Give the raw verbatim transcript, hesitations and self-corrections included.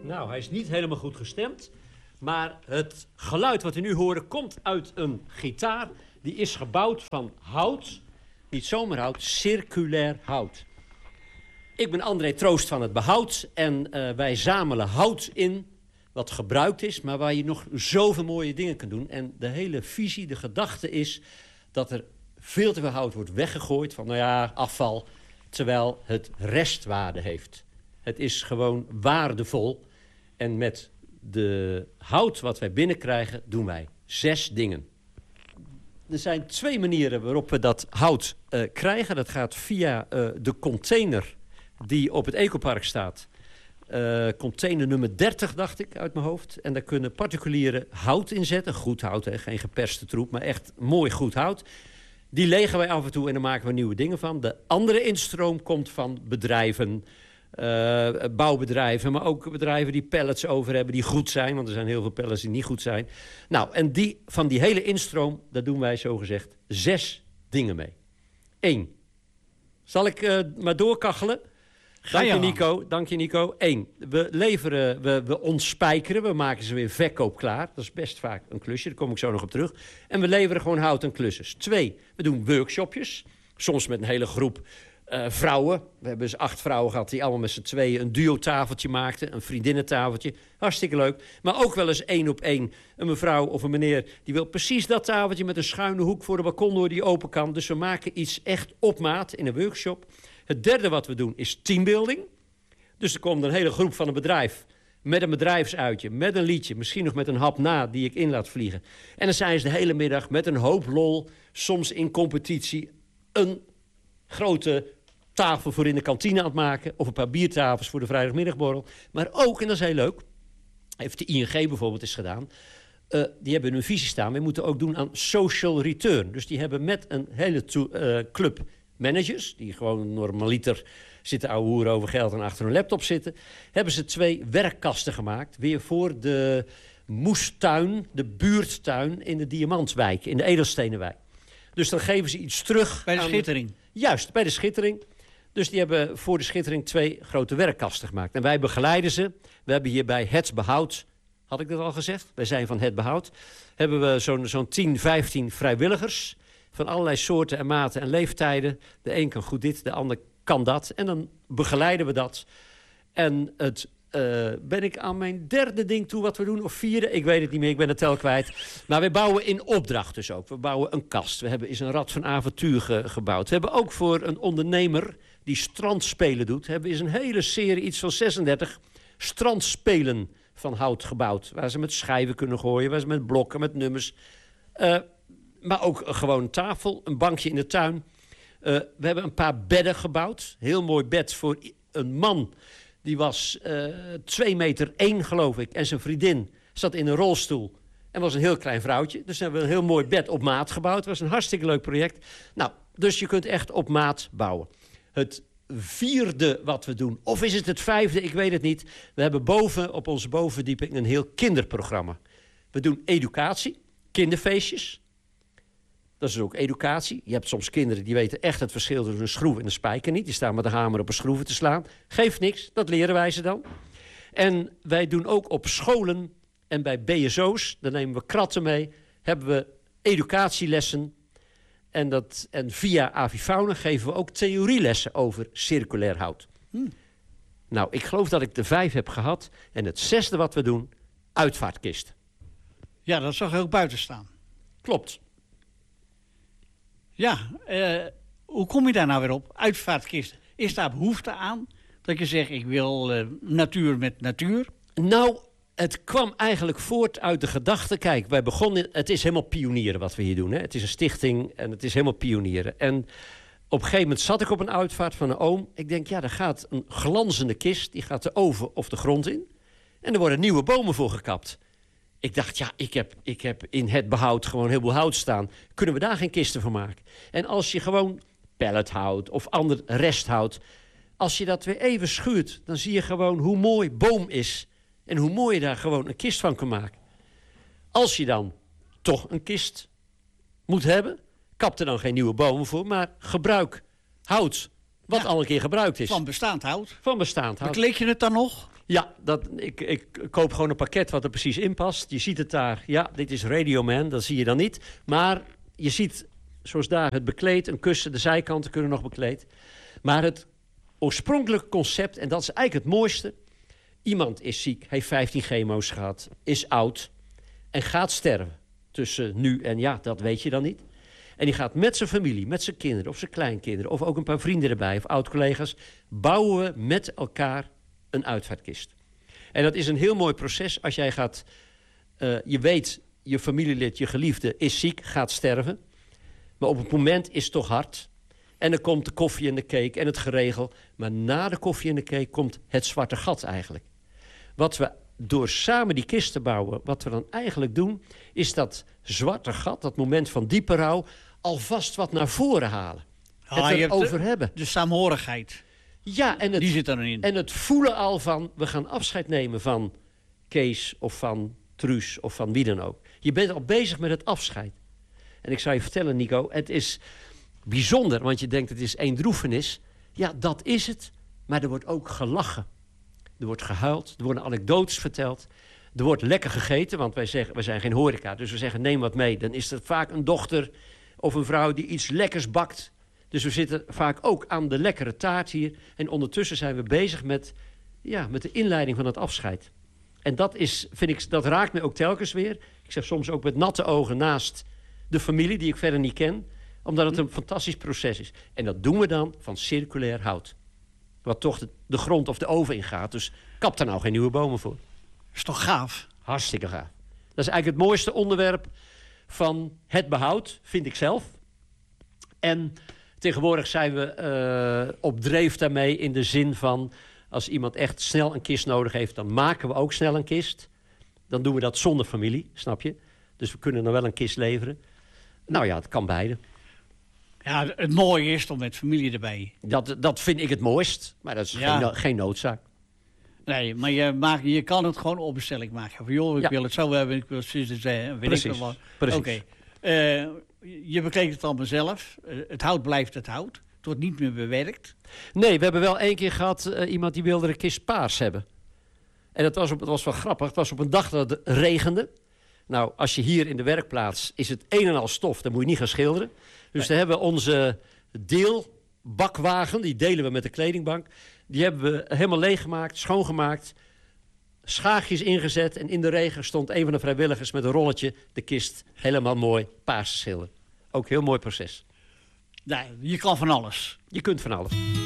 Nou, hij is niet helemaal goed gestemd. Maar het geluid wat we nu horen komt uit een gitaar. Die is gebouwd van hout. Niet zomaar hout, circulair hout. Ik ben André Troost van het Behoud. En uh, wij zamelen hout in wat gebruikt is. Maar waar je nog zoveel mooie dingen kan doen. En de hele visie, de gedachte is dat er veel te veel hout wordt weggegooid. Van nou ja, afval. Terwijl het restwaarde heeft. Het is gewoon waardevol. En met de hout wat wij binnenkrijgen doen wij zes dingen. Er zijn twee manieren waarop we dat hout uh, krijgen. Dat gaat via uh, de container die op het Ecopark staat. Uh, container nummer dertig, dacht ik, uit mijn hoofd. En daar kunnen particulieren hout in zetten. Goed hout, hè? Geen geperste troep, maar echt mooi goed hout. Die legen wij af en toe en daar maken we nieuwe dingen van. De andere instroom komt van bedrijven, uh, bouwbedrijven... maar ook bedrijven die pallets over hebben die goed zijn. Want er zijn heel veel pallets die niet goed zijn. Nou, en die, van die hele instroom, daar doen wij zogezegd zes dingen mee. Eén. Zal ik uh, maar doorkachelen? Dank je, Nico. Dank je, Nico. Eén. We leveren, we, we ontspijkeren, we maken ze weer verkoopklaar. Dat is best vaak een klusje, daar kom ik zo nog op terug. En we leveren gewoon hout en klussers. Twee. We doen workshopjes. Soms met een hele groep uh, vrouwen. We hebben dus acht vrouwen gehad die allemaal met z'n tweeën een duo-tafeltje maakten. Een vriendinnentafeltje. Hartstikke leuk. Maar ook wel eens één op één. Een mevrouw of een meneer die wil precies dat tafeltje met een schuine hoek voor de balkondeur die open kan. Dus we maken iets echt op maat in een workshop. Het derde wat we doen is teambuilding. Dus er komt een hele groep van een bedrijf met een bedrijfsuitje, met een liedje, misschien nog met een hap na die ik in laat vliegen. En dan zijn ze de hele middag met een hoop lol, soms in competitie, een grote tafel voor in de kantine aan het maken, of een paar biertafels voor de vrijdagmiddagborrel. Maar ook, en dat is heel leuk, heeft de I N G bijvoorbeeld eens gedaan, uh, die hebben hun visie staan, wij moeten ook doen aan social return. Dus die hebben met een hele uh, club managers, die gewoon normaliter zitten ouwe hoeren over geld en achter een laptop zitten, hebben ze twee werkkasten gemaakt, weer voor de moestuin, de buurttuin in de Diamantwijk, in de Edelstenenwijk. Dus dan geven ze iets terug. Bij de aan Schittering? De, juist, bij de Schittering. Dus die hebben voor de Schittering twee grote werkkasten gemaakt. En wij begeleiden ze. We hebben hier bij Het Behoud, had ik dat al gezegd? Wij zijn van Het Behoud. Hebben we zo'n zo'n tien, vijftien vrijwilligers van allerlei soorten en maten en leeftijden. De een kan goed dit, de ander kan dat. En dan begeleiden we dat. En het uh, ben ik aan mijn derde ding toe wat we doen, of vierde? Ik weet het niet meer, ik ben de tel kwijt. Maar we bouwen in opdracht dus ook. We bouwen een kast. We hebben eens een Rad van Avontuur ge gebouwd. We hebben ook voor een ondernemer die strandspelen doet, hebben eens een hele serie, iets van zesendertig strandspelen van hout gebouwd. Waar ze met schijven kunnen gooien, waar ze met blokken, met nummers. Uh, Maar ook gewoon een tafel, een bankje in de tuin. Uh, we hebben een paar bedden gebouwd. Heel mooi bed voor een man. Die was uh, twee meter één, geloof ik. En zijn vriendin zat in een rolstoel. En was een heel klein vrouwtje. Dus hebben we een heel mooi bed op maat gebouwd. Het was een hartstikke leuk project. Nou, dus je kunt echt op maat bouwen. Het vierde wat we doen, of is het het vijfde, ik weet het niet. We hebben boven, op onze bovenverdieping, een heel kinderprogramma. We doen educatie, kinderfeestjes. Dat is ook educatie. Je hebt soms kinderen die weten echt het verschil tussen een schroef en een spijker niet. Die staan met de hamer op een schroeven te slaan. Geeft niks, dat leren wij ze dan. En wij doen ook op scholen en bij B S O's, daar nemen we kratten mee, hebben we educatielessen. En, dat, en via Avifauna geven we ook theorielessen over circulair hout. Hmm. Nou, ik geloof dat ik de vijf heb gehad. En het zesde wat we doen, uitvaartkisten. Ja, dat zag ook buiten staan. Klopt. Ja, uh, hoe kom je daar nou weer op? Uitvaartkisten. Is daar behoefte aan? Dat je zegt, ik wil uh, natuur met natuur? Nou, het kwam eigenlijk voort uit de gedachte. Kijk, wij begonnen, het is helemaal pionieren wat we hier doen. Hè? Het is een stichting en het is helemaal pionieren. En op een gegeven moment zat ik op een uitvaart van een oom. Ik denk, ja, daar gaat een glanzende kist. Die gaat de oven of de grond in. En er worden nieuwe bomen voor gekapt. Ik dacht, ja, ik heb, ik heb in Het Behoud gewoon heel veel hout staan. Kunnen we daar geen kisten van maken? En als je gewoon pellethout of ander resthout, als je dat weer even schuurt, dan zie je gewoon hoe mooi boom is. En hoe mooi je daar gewoon een kist van kan maken. Als je dan toch een kist moet hebben, kap er dan geen nieuwe bomen voor, maar gebruik hout wat ja, al een keer gebruikt is. Van bestaand hout. Van bestaand hout. Bekleed je het dan nog? Ja, dat, ik, ik koop gewoon een pakket wat er precies in past. Je ziet het daar. Ja, dit is Radio Man, dat zie je dan niet. Maar je ziet, zoals daar, het bekleed, een kussen, de zijkanten kunnen nog bekleed. Maar het oorspronkelijke concept, en dat is eigenlijk het mooiste. Iemand is ziek, heeft vijftien chemo's gehad, is oud en gaat sterven. Tussen nu en ja, dat weet je dan niet. En die gaat met zijn familie, met zijn kinderen of zijn kleinkinderen... of ook een paar vrienden erbij of oud-collega's... bouwen we met elkaar een uitvaartkist. En dat is een heel mooi proces als jij gaat... Uh, je weet, je familielid, je geliefde is ziek, gaat sterven. Maar op het moment is het toch hard. En dan komt de koffie en de cake en het geregel. Maar na de koffie en de cake komt het zwarte gat eigenlijk. Wat we door samen die kist te bouwen, wat we dan eigenlijk doen... is dat zwarte gat, dat moment van diepe rouw... alvast wat naar voren halen. Ah, het erover de, hebben. De saamhorigheid. Ja, en het, die zit erin. En het voelen al van, we gaan afscheid nemen van Kees of van Truus of van wie dan ook. Je bent al bezig met het afscheid. En ik zou je vertellen, Nico, het is bijzonder, want je denkt het is één droefenis. Ja, dat is het, maar er wordt ook gelachen. Er wordt gehuild, er worden anekdotes verteld. Er wordt lekker gegeten, want wij, zeggen, wij zijn geen horeca. Dus we zeggen, neem wat mee. Dan is er vaak een dochter of een vrouw die iets lekkers bakt. Dus we zitten vaak ook aan de lekkere taart hier. En ondertussen zijn we bezig met, ja, met de inleiding van het afscheid. En dat, is, vind ik, dat raakt me ook telkens weer. Ik zeg soms ook met natte ogen naast de familie, die ik verder niet ken. Omdat het een fantastisch proces is. En dat doen we dan van circulair hout. Wat toch de, de grond of de oven ingaat. Dus kap daar nou geen nieuwe bomen voor. Is toch gaaf? Hartstikke gaaf. Dat is eigenlijk het mooiste onderwerp van het behoud, vind ik zelf. En tegenwoordig zijn we uh, op dreef daarmee in de zin van... als iemand echt snel een kist nodig heeft, dan maken we ook snel een kist. Dan doen we dat zonder familie, snap je? Dus we kunnen dan wel een kist leveren. Nou ja, het kan beide. Ja, het mooie is dan met familie erbij. Dat, dat vind ik het mooist, maar dat is Ja. geen, geen noodzaak. Nee, maar je, maakt, je kan het gewoon op bestelling maken. Van, joh, ik Ja. wil het zo hebben, ik wil het zo zeggen, weet Precies, ik wel wat. precies. Oké. Okay. Uh, je bekleedt het allemaal zelf. Uh, het hout blijft het hout. Het wordt niet meer bewerkt. Nee, we hebben wel één keer gehad, uh, iemand die wilde een kist paars hebben. En dat was, op, dat was wel grappig. Het was op een dag dat het regende. Nou, als je hier in de werkplaats is het een en al stof, dan moet je niet gaan schilderen. Dus Nee. dan hebben we onze deelbakwagen, die delen we met de kledingbank. Die hebben we helemaal leeggemaakt, schoongemaakt, schaagjes ingezet. En in de regen stond een van de vrijwilligers met een rolletje de kist helemaal mooi paars te schilderen. Ook een heel mooi proces. Nee, je kan van alles. Je kunt van alles.